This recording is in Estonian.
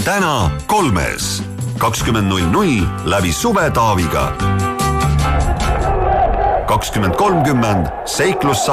täna 3-s. 20.00 läbi Suve Taaviga. 20.30 seiklus